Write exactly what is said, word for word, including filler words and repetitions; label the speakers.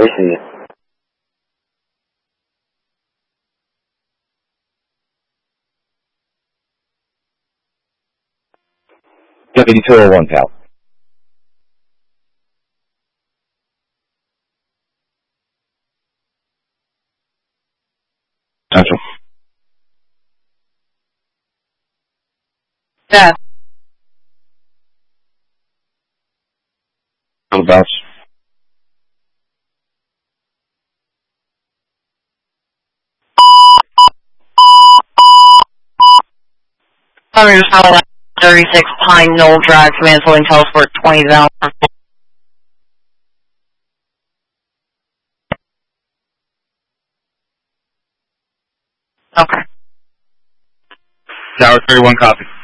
Speaker 1: I see.
Speaker 2: Deputy two oh one, pal. Central.
Speaker 3: Yeah.
Speaker 2: Whereabouts?
Speaker 3: Hundred thirty-six Pine Knoll Drive, Mansfield, and Telsport, twenty dollars. Okay.
Speaker 2: Tower thirty-one, copy.